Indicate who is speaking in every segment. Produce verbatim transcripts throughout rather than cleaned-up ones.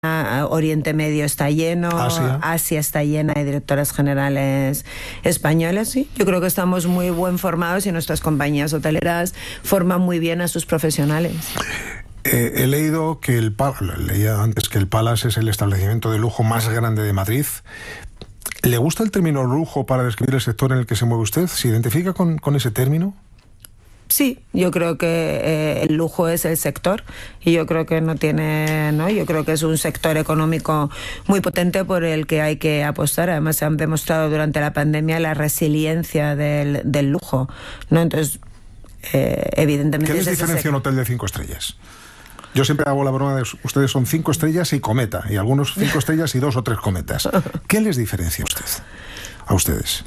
Speaker 1: Oriente Medio está lleno,
Speaker 2: Asia.
Speaker 1: Asia está llena de directores generales españoles. Sí, yo creo que estamos muy buen formados y nuestras compañías hoteleras forman muy bien a sus profesionales.
Speaker 2: Eh, he leído que el leía antes que el Palace es el establecimiento de lujo más grande de Madrid. ¿Le gusta el término lujo para describir el sector en el que se mueve usted? ¿Se identifica con, con ese término?
Speaker 1: Sí, yo creo que eh, el lujo es el sector y yo creo que no tiene, ¿no? Yo creo que es un sector económico muy potente por el que hay que apostar. Además, se han demostrado durante la pandemia la resiliencia del, del lujo, ¿no? Entonces, eh, evidentemente...
Speaker 2: ¿Qué les diferencia un hotel de cinco estrellas? Yo siempre hago la broma de ustedes son cinco estrellas y cometa, y algunos cinco estrellas y dos o tres cometas. ¿Qué les diferencia a usted, a ustedes?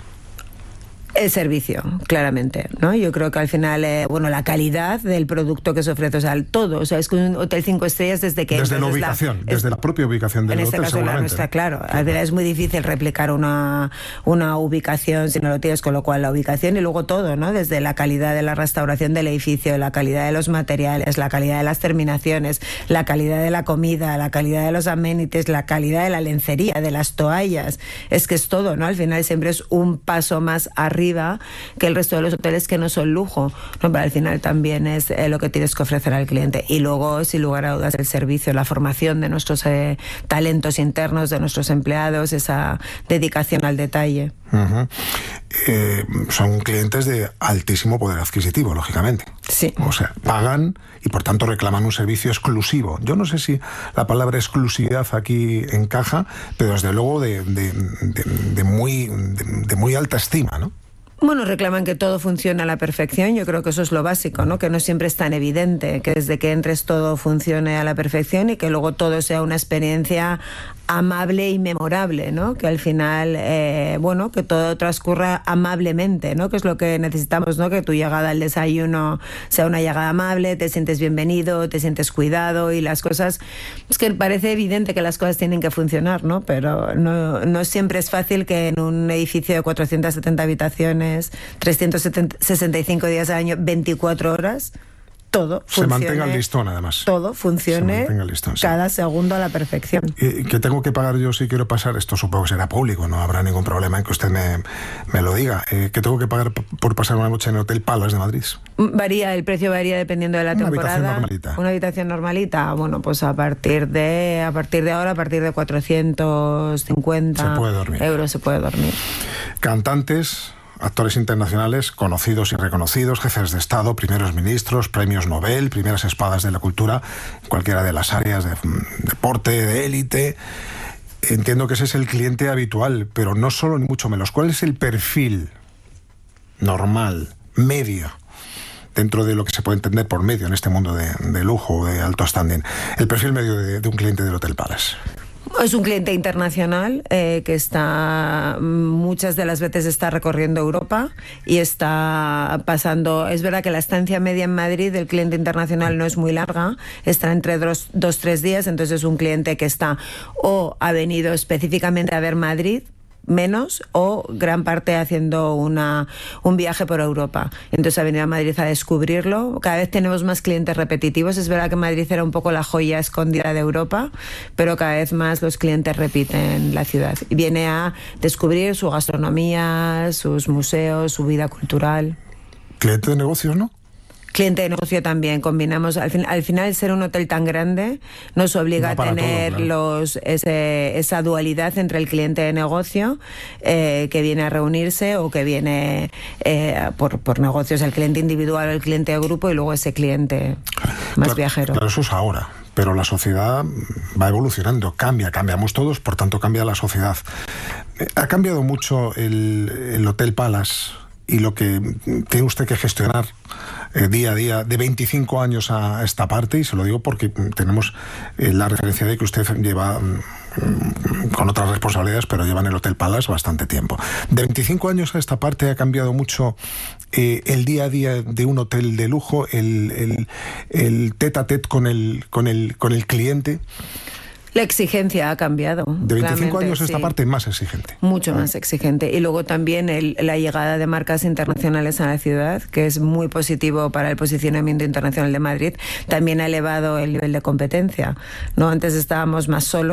Speaker 1: El servicio, claramente, ¿no? Yo creo que al final, eh, bueno, la calidad del producto que se ofrece, o sea, el todo, o sea, es que un hotel cinco estrellas desde que...
Speaker 2: Desde la ubicación, la, desde es, la propia ubicación del
Speaker 1: en
Speaker 2: hotel,
Speaker 1: este caso
Speaker 2: seguramente.
Speaker 1: La nuestra, claro. claro. Al final es muy difícil replicar una, una ubicación si no lo tienes, con lo cual la ubicación y luego todo, ¿no? Desde la calidad de la restauración del edificio, la calidad de los materiales, la calidad de las terminaciones, la calidad de la comida, la calidad de los amenities, la calidad de la lencería, de las toallas, es que es todo, ¿no? Al final siempre es un paso más arriba que el resto de los hoteles que no son lujo, no, pero al final también es eh, lo que tienes que ofrecer al cliente. Y luego, sin lugar a dudas, el servicio, la formación de nuestros eh, talentos internos, de nuestros empleados, esa dedicación al detalle.
Speaker 2: Uh-huh. Eh, son clientes de altísimo poder adquisitivo, lógicamente.
Speaker 1: Sí.
Speaker 2: O sea, pagan y por tanto reclaman un servicio exclusivo. Yo no sé si la palabra exclusividad aquí encaja, pero desde luego de, de, de, de, muy, de, de muy alta estima, ¿no?
Speaker 1: Bueno, reclaman que todo funcione a la perfección. Yo creo que eso es lo básico, ¿no? Que no siempre es tan evidente, que desde que entres todo funcione a la perfección y que luego todo sea una experiencia amable y memorable, ¿no? Que al final, eh, bueno, que todo transcurra amablemente, ¿no? Que es lo que necesitamos, ¿no? Que tu llegada al desayuno sea una llegada amable, te sientes bienvenido, te sientes cuidado y las cosas... Es que parece evidente que las cosas tienen que funcionar, ¿no? Pero no, no siempre es fácil que en un edificio de cuatrocientas setenta habitaciones, trescientos sesenta y cinco días al año, veinticuatro horas... todo
Speaker 2: se
Speaker 1: funcione,
Speaker 2: mantenga el listón, además.
Speaker 1: Todo funcione
Speaker 2: el listón, sí.
Speaker 1: cada segundo a la perfección.
Speaker 2: ¿Y qué tengo que pagar yo si quiero pasar? Esto supongo que será público, no habrá ningún problema en que usted me, me lo diga. Eh, ¿Qué tengo que pagar por pasar una noche en el Hotel Palace de Madrid?
Speaker 1: Varía, el precio varía dependiendo de la
Speaker 2: una
Speaker 1: temporada.
Speaker 2: Una habitación normalita.
Speaker 1: Una habitación normalita, bueno, pues a partir de a partir de ahora, a partir de cuatrocientos cincuenta
Speaker 2: se puede dormir.
Speaker 1: euros se puede dormir.
Speaker 2: Cantantes, actores internacionales conocidos y reconocidos, jefes de Estado, primeros ministros, premios Nobel, primeras espadas de la cultura, en cualquiera de las áreas de deporte, de élite. Entiendo que ese es el cliente habitual, pero no solo ni mucho menos. ¿Cuál es el perfil normal, medio, dentro de lo que se puede entender por medio en este mundo de, de lujo, de alto standing? El perfil medio de, de un cliente del Hotel Palace.
Speaker 1: Es un cliente internacional eh, que está muchas de las veces está recorriendo Europa y está pasando. Es verdad que la estancia media en Madrid del cliente internacional no es muy larga, está entre dos, dos tres días, entonces es un cliente que está o ha venido específicamente a ver Madrid, menos, o gran parte haciendo una, un viaje por Europa. Entonces ha venido a Madrid a descubrirlo. Cada vez tenemos más clientes repetitivos. Es verdad que Madrid era un poco la joya escondida de Europa, pero cada vez más los clientes repiten la ciudad. Y viene a descubrir su gastronomía, sus museos, su vida cultural.
Speaker 2: Cliente de negocios, ¿no?
Speaker 1: Cliente de negocio también, combinamos. Al, fin, al final, ser un hotel tan grande nos obliga no a tener todo, claro. los, ese, esa dualidad entre el cliente de negocio eh, que viene a reunirse o que viene eh, por, por negocios, el cliente individual o el cliente de grupo, y luego ese cliente más
Speaker 2: claro,
Speaker 1: viajero.
Speaker 2: Claro, eso es ahora, pero la sociedad va evolucionando, cambia, cambiamos todos, por tanto cambia la sociedad. Ha cambiado mucho el, el Hotel Palace y lo que tiene usted que gestionar eh, día a día de veinticinco años a esta parte, y se lo digo porque tenemos eh, la referencia de que usted lleva mm, con otras responsabilidades, pero lleva en el Hotel Palace bastante tiempo. De veinticinco años a esta parte ha cambiado mucho eh, el día a día de un hotel de lujo, el, el, el tete a tete con el, con el, con el cliente.
Speaker 1: La exigencia ha cambiado.
Speaker 2: De veinticinco años
Speaker 1: sí.
Speaker 2: esta parte más exigente.
Speaker 1: Mucho ah. más exigente. Y luego también el, la llegada de marcas internacionales a la ciudad, que es muy positivo para el posicionamiento internacional de Madrid, también ha elevado el nivel de competencia, ¿no? Antes estábamos más solos.